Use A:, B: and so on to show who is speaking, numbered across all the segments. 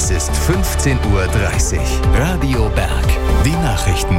A: Es ist 15:30 Uhr. Radio Berg. Die Nachrichten.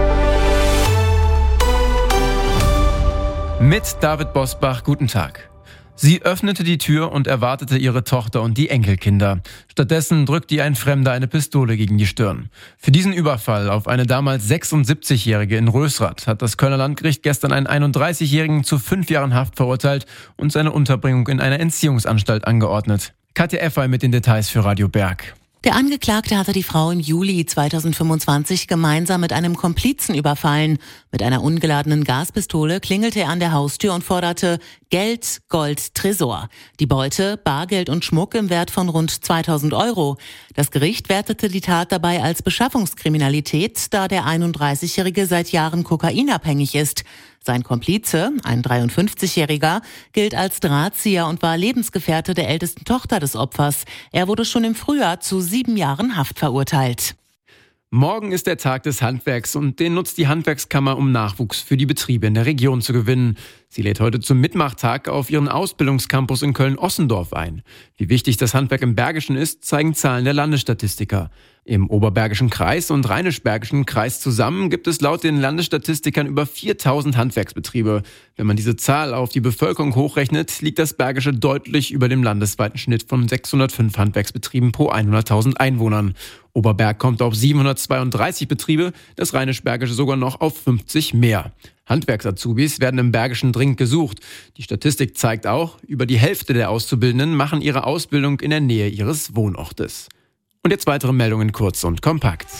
B: Mit David Bosbach, guten Tag. Sie öffnete die Tür und erwartete ihre Tochter und die Enkelkinder. Stattdessen drückte ihr ein Fremder eine Pistole gegen die Stirn. Für diesen Überfall auf eine damals 76-Jährige in Rösrath hat das Kölner Landgericht gestern einen 31-Jährigen zu 5 Jahren Haft verurteilt und seine Unterbringung in einer Entziehungsanstalt angeordnet. Katja Effay mit den Details für Radio Berg.
C: Der Angeklagte hatte die Frau im Juli 2025 gemeinsam mit einem Komplizen überfallen. Mit einer ungeladenen Gaspistole klingelte er an der Haustür und forderte Geld, Gold, Tresor. Die Beute, Bargeld und Schmuck im Wert von rund 2.000 €. Das Gericht wertete die Tat dabei als Beschaffungskriminalität, da der 31-Jährige seit Jahren kokainabhängig ist. Sein Komplize, ein 53-Jähriger, gilt als Drahtzieher und war Lebensgefährte der ältesten Tochter des Opfers. Er wurde schon im Frühjahr zu 7 Jahren Haft verurteilt.
B: Morgen ist der Tag des Handwerks und den nutzt die Handwerkskammer, um Nachwuchs für die Betriebe in der Region zu gewinnen. Sie lädt heute zum Mitmachtag auf ihren Ausbildungscampus in Köln-Ossendorf ein. Wie wichtig das Handwerk im Bergischen ist, zeigen Zahlen der Landesstatistiker. Im Oberbergischen Kreis und Rheinisch-Bergischen Kreis zusammen gibt es laut den Landesstatistikern über 4.000 Handwerksbetriebe. Wenn man diese Zahl auf die Bevölkerung hochrechnet, liegt das Bergische deutlich über dem landesweiten Schnitt von 605 Handwerksbetrieben pro 100.000 Einwohnern. Oberberg kommt auf 732 Betriebe, das Rheinisch-Bergische sogar noch auf 50 mehr. Handwerksazubis werden im Bergischen dringend gesucht. Die Statistik zeigt auch, über die Hälfte der Auszubildenden machen ihre Ausbildung in der Nähe ihres Wohnortes. Und jetzt weitere Meldungen kurz und kompakt.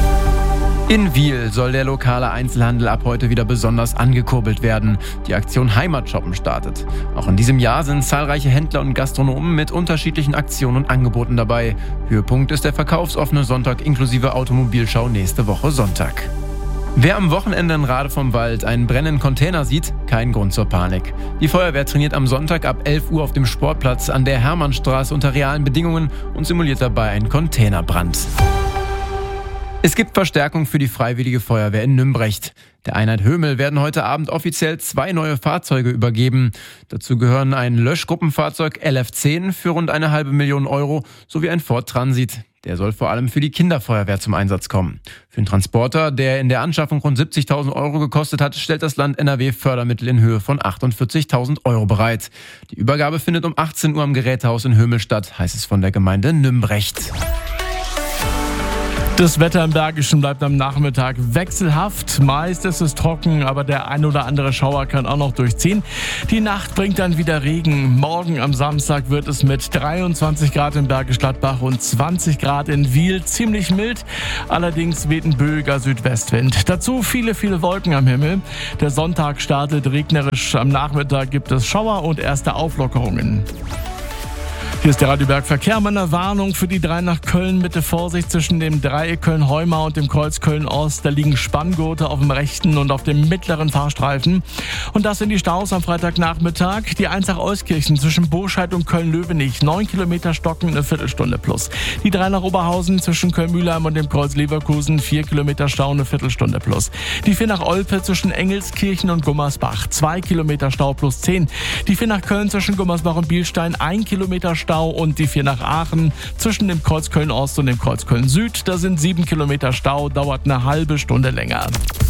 B: In Wil soll der lokale Einzelhandel ab heute wieder besonders angekurbelt werden. Die Aktion Heimatshoppen startet. Auch in diesem Jahr sind zahlreiche Händler und Gastronomen mit unterschiedlichen Aktionen und Angeboten dabei. Höhepunkt ist der verkaufsoffene Sonntag inklusive Automobilschau nächste Woche Sonntag. Wer am Wochenende in Rade vom Wald einen brennenden Container sieht, kein Grund zur Panik. Die Feuerwehr trainiert am Sonntag ab 11 Uhr auf dem Sportplatz an der Hermannstraße unter realen Bedingungen und simuliert dabei einen Containerbrand. Es gibt Verstärkung für die Freiwillige Feuerwehr in Nümbrecht. Der Einheit Hömel werden heute Abend offiziell 2 neue Fahrzeuge übergeben. Dazu gehören ein Löschgruppenfahrzeug LF10 für rund 500.000 € sowie ein Ford Transit. Der soll vor allem für die Kinderfeuerwehr zum Einsatz kommen. Für den Transporter, der in der Anschaffung rund 70.000 € gekostet hat, stellt das Land NRW Fördermittel in Höhe von 48.000 € bereit. Die Übergabe findet um 18 Uhr am Gerätehaus in Hömel statt, heißt es von der Gemeinde Nümbrecht.
D: Das Wetter im Bergischen bleibt am Nachmittag wechselhaft. Meist ist es trocken, aber der ein oder andere Schauer kann auch noch durchziehen. Die Nacht bringt dann wieder Regen. Morgen am Samstag wird es mit 23 Grad in Bergisch Gladbach und 20 Grad in Wil ziemlich mild. Allerdings weht ein böiger Südwestwind. Dazu viele Wolken am Himmel. Der Sonntag startet regnerisch. Am Nachmittag gibt es Schauer und erste Auflockerungen. Hier ist der Radio Berg Verkehr. Meine Warnung für die 3 nach Köln. Bitte Vorsicht zwischen dem Dreieck Köln-Heumar und dem Kreuz Köln-Ost. Da liegen Spanngurte auf dem rechten und auf dem mittleren Fahrstreifen. Und das sind die Staus am Freitagnachmittag. Die 1 nach Euskirchen zwischen Burscheid und Köln-Löwenich. 9 Kilometer stocken, eine Viertelstunde plus. Die 3 nach Oberhausen zwischen Köln-Mühlheim und dem Kreuz Leverkusen. 4 Kilometer Stau, eine Viertelstunde plus. Die 4 nach Olpe zwischen Engelskirchen und Gummersbach. 2 Kilometer Stau plus 10. Die 4 nach Köln zwischen Gummersbach und Bielstein. 1 Kilometer Stau. Und die 4 nach Aachen zwischen dem Kreuz Köln-Ost und dem Kreuz Köln-Süd. Da sind 7 Kilometer Stau, dauert eine halbe Stunde länger.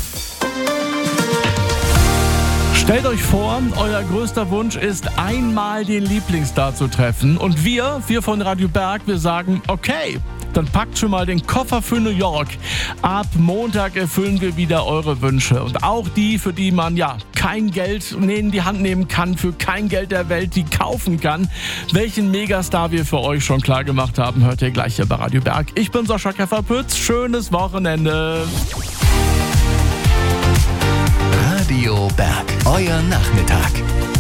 D: Stellt euch vor, euer größter Wunsch ist, einmal den Lieblingsstar zu treffen. Und wir von Radio Berg, wir sagen, okay, dann packt schon mal den Koffer für New York. Ab Montag erfüllen wir wieder eure Wünsche. Und auch die, für die man kein Geld in die Hand nehmen kann, für kein Geld der Welt die kaufen kann. Welchen Megastar wir für euch schon klar gemacht haben, hört ihr gleich hier bei Radio Berg. Ich bin Sascha Käfer-Pütz. Schönes Wochenende.
A: Radio Berg, euer Nachmittag.